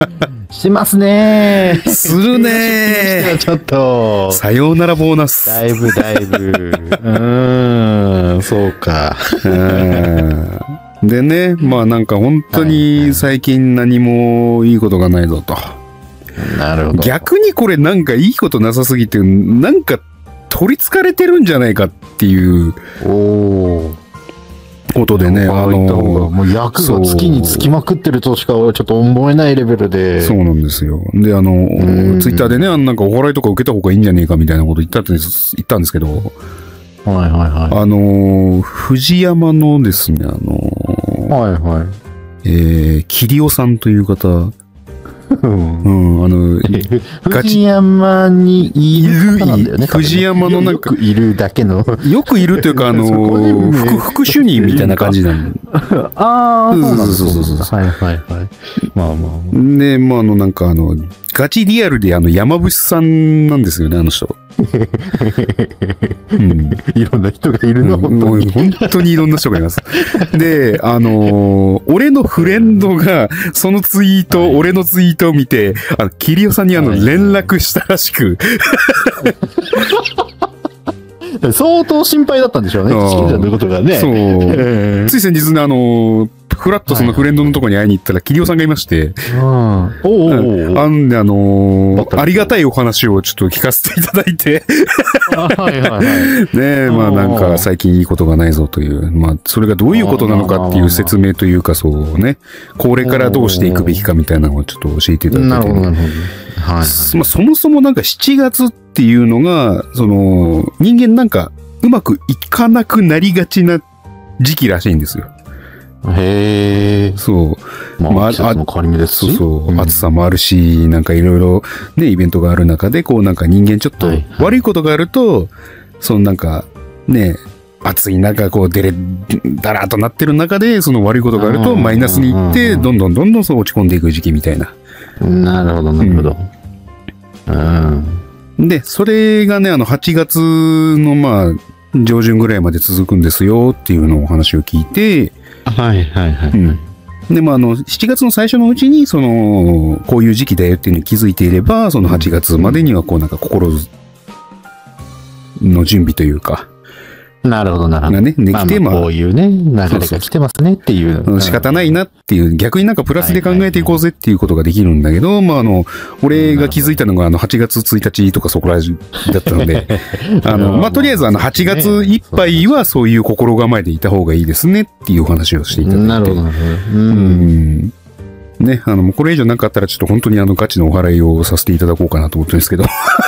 しますねー。 するねー。 ちょっと。 さようならボーナス。 だいぶ。そうか。 でね、まあなんか本当に最近何もいいことがないぞと。 なるほど。 逆にこれなんかいいことなさすぎて、なんか取り憑かれてるんじゃないかっていうことでね、 もう役が月につきまくってるとしかちょっと思えないレベルで。 そうなんですよ。で、ツイッターでね、なんかお払いとか受けた方がいいんじゃねえかみたいなこと言ったんですけど、藤山のですね、桐尾さんという方、 藤山にいる方なんだよね。 藤山のなんか、 よくいるだけの。 よくいるというか、副主任みたいな感じなんで。 ああ、そう。はい。まあ。 で、まあ、なんかガチリアルで山伏さんなんですよね、あの人。 いろんな人がいるの、 本当にいろんな人がいます。で、俺のフレンドが、そのツイート、俺のツイートを見て、桐尾さんに連絡したらしく。 相当心配だったんでしょうね。好きだということがね。 そう。つい先日ね、フラッとそのフレンドのとこに会いに行ったら、桐尾さんがいまして、ありがたいお話をちょっと聞かせていただいて、ねえ、まあなんか最近いいことがないぞという、まあそれがどういうことなのかっていう説明というか、そうね、これからどうしていくべきかみたいなのをちょっと教えていただいて。なるほど。まあそもそもなんか7月っていうのが、人間なんかうまくいかなくなりがちな時期らしいんですよ。 へえ。 そう。 まあ、季節の変わり目ですし。 そう。暑さもあるし、なんかいろいろね、イベントがある中で、こうなんか人間ちょっと悪いことがあると、そのなんか、ね、暑い中、こうだらーっとなってる中で、その悪いことがあるとマイナスにいって、どんどんそう落ち込んでいく時期みたいな。 なるほど。 で、それがね、8月のまあ、上旬ぐらいまで続くんですよっていうのをお話を聞いて、で、まあ、7月の最初のうちに、こういう時期だよっていうのに気づいていれば、その8月までには、こうなんか心の準備というか、 なるほど。 がね、できて、 まあ、こういうね、流れが来てますねっていう。 仕方ないなっていう、逆になんかプラスで考えていこうぜっていうことができるんだけど、まあ俺が気づいたのが8月1日とかそこらだったので、まあとりあえず8月いっぱいはそういう心構えでいた方がいいですねっていうお話をしていただいて。 なるほど。 ね、これ以上なかったらちょっと本当にガチのお払いをさせていただこうかなと思ってるんですけど。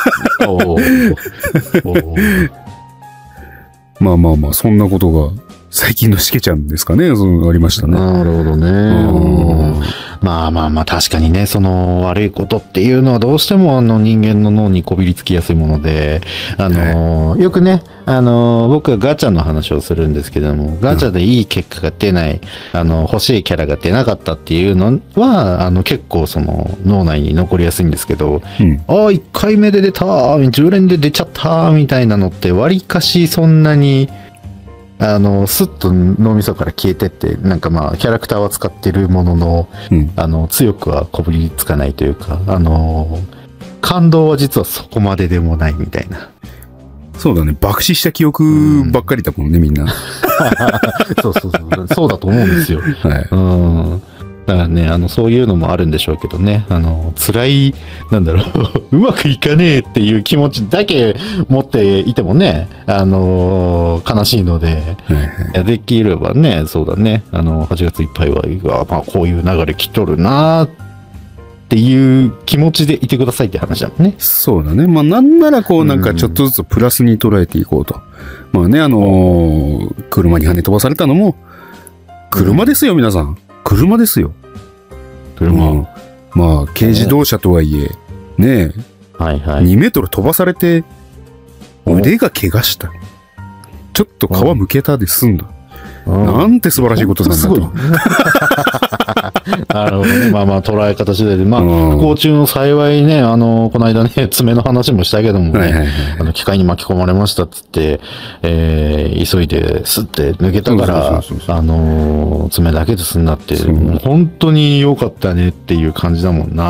まあ、そんなことが最近のしけちゃんですかね、ありましたね。 なるほどね。まあ、確かにね、その悪いことっていうのはどうしても人間の脳にこびりつきやすいもので、よくね、僕はガチャの話をするんですけども、ガチャでいい結果が出ない、欲しいキャラが出なかったっていうのは、結構脳内に残りやすいんですけど、1回目で出た、10連で出ちゃったみたいなのって割かしそんなにスッと脳みそから消えてって、なんかまあ、キャラクターは使ってるものの、強くはこぶりつかないというか、感動は実はそこまででもないみたいな。 そうだね。爆死した記憶ばっかりだもんね、みんな。 そうだと思うんですよ。だからね、そういうのもあるんでしょうけどね、辛い、うまくいかねえっていう気持ちだけ持っていてもね、悲しいので、できればね、そうだね、8月いっぱいは、まあ、こういう流れ来とるなーっていう気持ちでいてくださいって話だもんね。 そうだね。まあ、なんならこう、なんかちょっとずつプラスに捉えていこうと。まあね、車に跳ね飛ばされたのも、車ですよ、皆さん。車ですよ。まあ、軽自動車とはいえ、ねえ、2メートル飛ばされて、腕が怪我した。ちょっと皮むけたで済んだ。なんて素晴らしいことなんだと。 なるほどね。まあ、捉え方次第で。まあ、不幸中の幸いね、この間ね、爪の話もしたけどもね、機械に巻き込まれましたっつって、急いでスッて抜けたから、爪だけで済んだって、本当に良かったねっていう感じだもんな。